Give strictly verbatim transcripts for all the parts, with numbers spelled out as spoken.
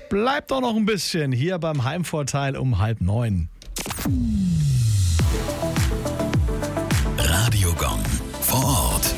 bleibt doch noch ein bisschen hier beim Heimvorteil um halb neun. Radiogong vor Ort.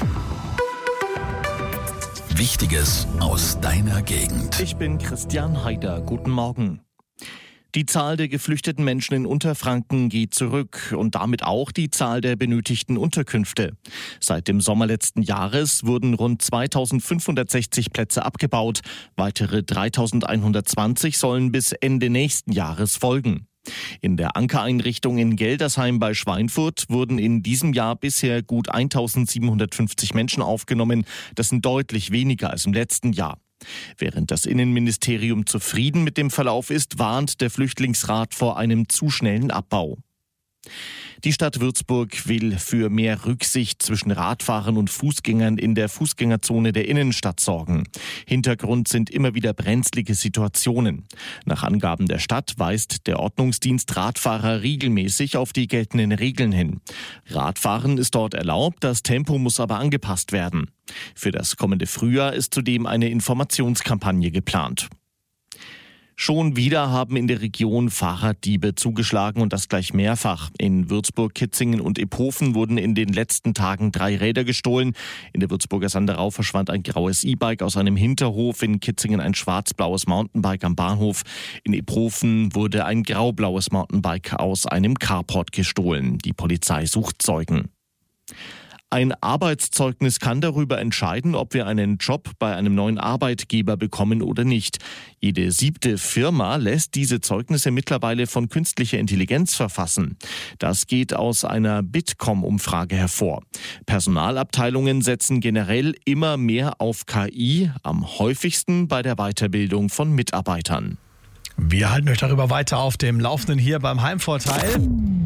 Wichtiges aus deiner Gegend. Ich bin Christian Heider. Guten Morgen. Die Zahl der geflüchteten Menschen in Unterfranken geht zurück und damit auch die Zahl der benötigten Unterkünfte. Seit dem Sommer letzten Jahres wurden rund zweitausendfünfhundertsechzig Plätze abgebaut. Weitere dreitausendeinhundertzwanzig sollen bis Ende nächsten Jahres folgen. In der Ankereinrichtung in Geldersheim bei Schweinfurt wurden in diesem Jahr bisher gut eintausendsiebenhundertfünfzig Menschen aufgenommen. Das sind deutlich weniger als im letzten Jahr. Während das Innenministerium zufrieden mit dem Verlauf ist, warnt der Flüchtlingsrat vor einem zu schnellen Abbau. Die Stadt Würzburg will für mehr Rücksicht zwischen Radfahrern und Fußgängern in der Fußgängerzone der Innenstadt sorgen. Hintergrund sind immer wieder brenzlige Situationen. Nach Angaben der Stadt weist der Ordnungsdienst Radfahrer regelmäßig auf die geltenden Regeln hin. Radfahren ist dort erlaubt, das Tempo muss aber angepasst werden. Für das kommende Frühjahr ist zudem eine Informationskampagne geplant. Schon wieder haben in der Region Fahrraddiebe zugeschlagen und das gleich mehrfach. In Würzburg, Kitzingen und Iphofen wurden in den letzten Tagen drei Räder gestohlen. In der Würzburger Sanderau verschwand ein graues E-Bike aus einem Hinterhof, in Kitzingen ein schwarz-blaues Mountainbike am Bahnhof. In Iphofen wurde ein grau-blaues Mountainbike aus einem Carport gestohlen. Die Polizei sucht Zeugen. Ein Arbeitszeugnis kann darüber entscheiden, ob wir einen Job bei einem neuen Arbeitgeber bekommen oder nicht. Jede siebte Firma lässt diese Zeugnisse mittlerweile von künstlicher Intelligenz verfassen. Das geht aus einer Bitkom-Umfrage hervor. Personalabteilungen setzen generell immer mehr auf K I, am häufigsten bei der Weiterbildung von Mitarbeitern. Wir halten euch darüber weiter auf dem Laufenden hier beim Heimvorteil.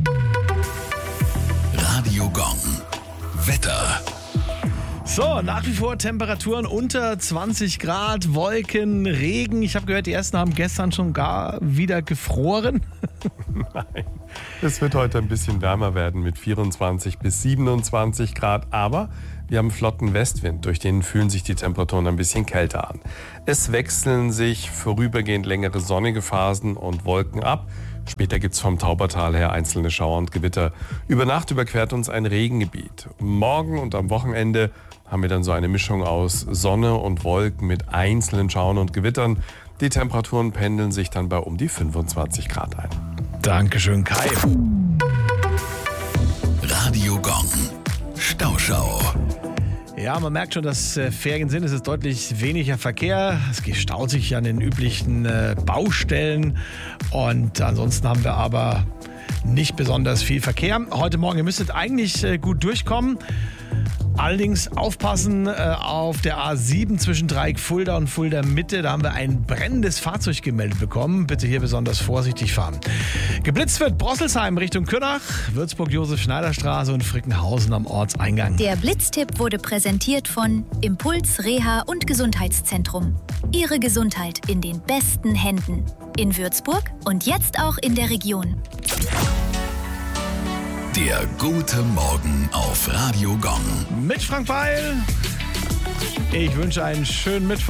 Radiogong. Wetter. So, nach wie vor Temperaturen unter zwanzig Grad, Wolken, Regen. Ich habe gehört, die ersten haben gestern schon gar wieder gefroren. Nein, es wird heute ein bisschen wärmer werden mit vierundzwanzig bis siebenundzwanzig Grad. Aber wir haben flotten Westwind, durch den fühlen sich die Temperaturen ein bisschen kälter an. Es wechseln sich vorübergehend längere sonnige Phasen und Wolken ab. Später gibt es vom Taubertal her einzelne Schauer und Gewitter. Über Nacht überquert uns ein Regengebiet. Morgen und am Wochenende haben wir dann so eine Mischung aus Sonne und Wolken mit einzelnen Schauern und Gewittern. Die Temperaturen pendeln sich dann bei um die fünfundzwanzig Grad ein. Dankeschön, Kai. Radiogong. Stauschau. Ja, man merkt schon, dass äh, Ferien sind. Es ist deutlich weniger Verkehr. Es gestaut sich an den üblichen äh, Baustellen. Und ansonsten haben wir aber nicht besonders viel Verkehr. Heute Morgen, ihr müsstet eigentlich äh, gut durchkommen. Allerdings aufpassen äh, auf der A sieben zwischen Dreieck Fulda und Fulda Mitte. Da haben wir ein brennendes Fahrzeug gemeldet bekommen. Bitte hier besonders vorsichtig fahren. Geblitzt wird Brosselsheim Richtung Kürnach, Würzburg-Josef-Schneider-Straße und Frickenhausen am Ortseingang. Der Blitztipp wurde präsentiert von Impuls Reha und Gesundheitszentrum. Ihre Gesundheit in den besten Händen. In Würzburg und jetzt auch in der Region. Der gute Morgen auf Radiogong. Mit Frank Weil. Ich wünsche einen schönen Mittwoch.